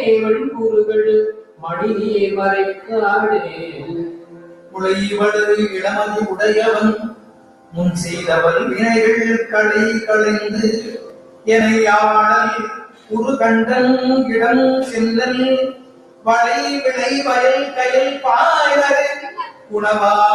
வழிகூறுகள் மடியே மறைக்காடே உழைவடு இளமதி உடையவன் முன் செய்தவள் வினைகள் களை களைந்து எனையாளல் உரு கண்டன் இடம் செல்லல் வளை விளை வயல் கயல் பாய்வரை உணவா